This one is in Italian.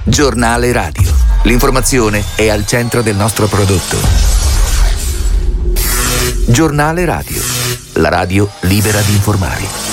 Giornale radio. L'informazione è al centro del nostro prodotto. Giornale radio. La radio libera di informare.